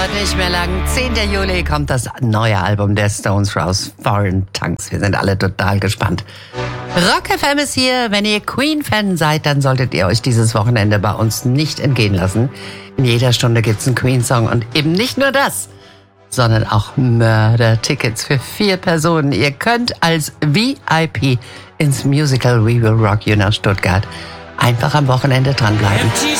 dauert nicht mehr lang. 10. Juli kommt das neue Album der Stones raus, Foreign Tongues. Wir sind alle total gespannt. Rock FM ist hier. Wenn ihr Queen-Fan seid, dann solltet ihr euch dieses Wochenende bei uns nicht entgehen lassen. In jeder Stunde gibt's einen Queen-Song und eben nicht nur das, sondern auch Mörder-Tickets für 4 Personen. Ihr könnt als VIP ins Musical We Will Rock You nach Stuttgart einfach am Wochenende dranbleiben.